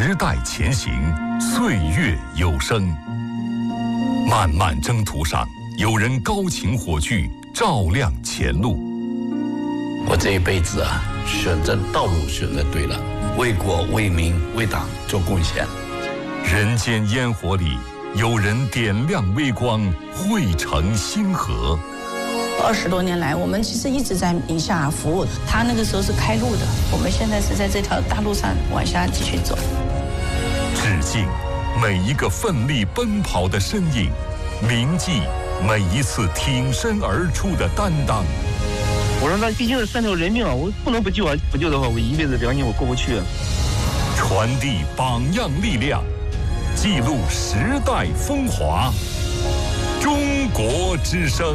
时代前行，岁月有声。漫漫征途上，有人高擎火炬，照亮前路。 我这一辈子啊，选择道路选择对了，为国为民为党做贡献。 人间烟火里，有人点亮微光，汇成星河。 20多年来，我们其实一直在宁夏服务。他那个时候是开路的，我们现在是在这条大路上往下继续走。 致敬每一个奋力奔跑的身影，铭记每一次挺身而出的担当。 我说那毕竟是3条人命啊，我不能不救啊！不救的话，我一辈子良心我过不去。 传递榜样力量，记录时代风华。中国之声。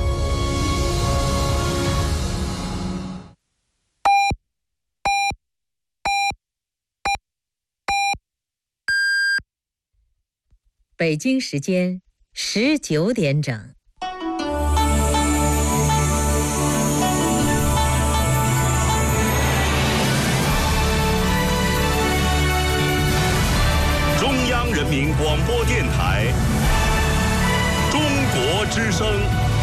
北京时间19点整。 中央人民广播电台，中国之声。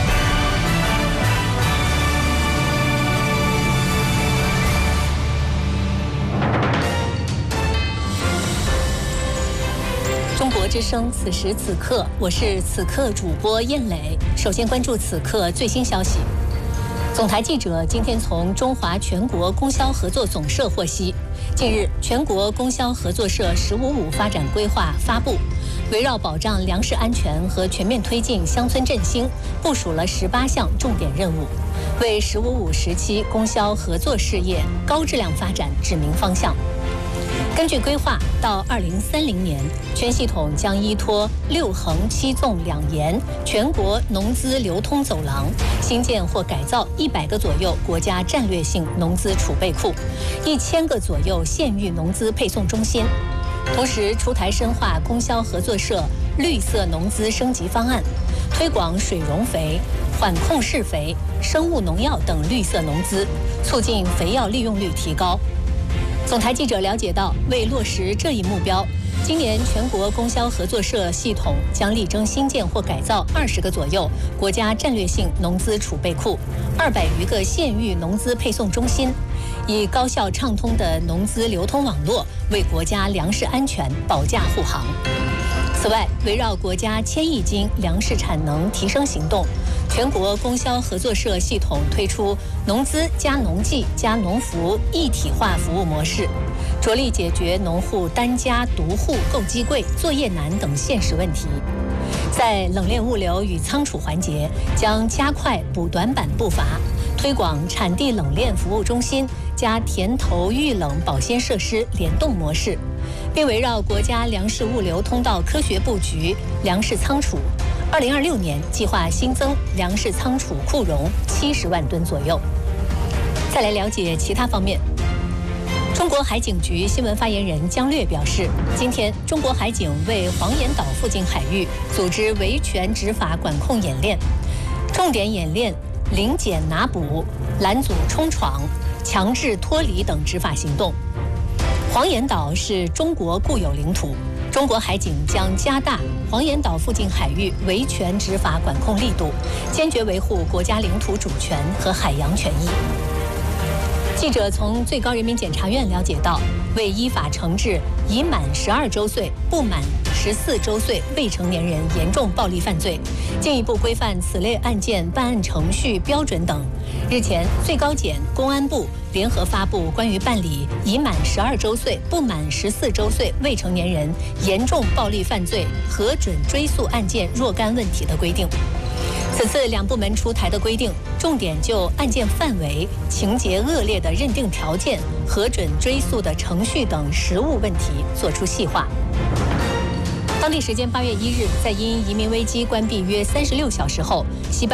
中国之声，此时此刻，我是此刻主播燕磊。首先关注此刻最新消息。总台记者今天从中华全国供销合作总社获悉，近日全国供销合作社“1055”发展规划发布，围绕保障粮食安全和全面推进乡村振兴，部署了18项重点任务，为“1055”时期供销合作事业高质量发展指明方向。根据规划，到2030年，全系统将依托6横7纵2严全国农资流通走廊，新建或改造100个左右国家战略性农资储备库，1000个左右县域农资配送中心。同时，出台深化供销合作社绿色农资升级方案，推广水溶肥、缓控施肥、生物农药等绿色农资，促进肥药利用率提高。总台记者了解到，为落实这一目标，今年全国供销合作社系统将力争新建或改造20个左右国家战略性农资储备库，200余个县域农资配送中心，以高效畅通的农资流通网络为国家粮食安全保驾护航。此外，围绕国家1000亿斤粮食产能提升行动，全国供销合作社系统推出农资加农技加农服一体化服务模式，着力解决农户单家独户购机贵、作业难等现实问题。在冷链物流与仓储环节，将加快补短板步伐，推广产地冷链服务中心加田投预冷保鲜设施联动模式，并围绕国家粮食物流通道科学布局粮食仓储，2026年计划新增粮食仓储库容70万吨左右。再来了解其他方面。中国海警局新闻发言人姜略表示，今天中国海警为黄岩岛附近海域组织维权执法管控演练，重点演练临检拿捕、拦阻冲闯、强制脱离等执法行动。黄岩岛是中国固有领土，中国海警将加大黄岩岛附近海域维权执法管控力度，坚决维护国家领土主权和海洋权益。记者从最高人民检察院了解到，为依法惩治已满12周岁、不满14周岁未成年人严重暴力犯罪，进一步规范此类案件办案程序标准等，日前，最高检、公安部联合发布关于办理已满12周岁、不满14周岁未成年人严重暴力犯罪核准追诉案件若干问题的规定。此次两部门出台的规定，重点就案件范围、情节恶劣的认定条件、核准追诉的程序等实务问题作出细化。当地时间8月1日，在因移民危机关闭约36小时后，西班